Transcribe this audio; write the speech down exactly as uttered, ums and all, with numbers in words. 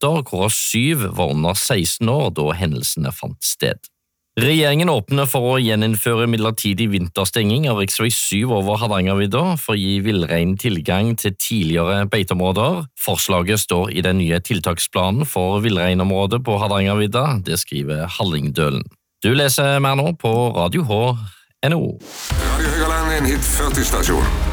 gutter, hvorav syv var under seksten år da hendelsene fant sted. Regjeringen åpner for å gjeninnføre midlertidig vinterstenging av riksvei syv over Hardangervidda for å gi villrein tilgang til tidligere beiteområder. Forslaget står i den nye tiltaksplanen for villreinområdet på Hardangervidda, det skriver Hallingdølen. Du leser mer nå på Radio H N O. Radio Høgaland er en hit førti stasjon.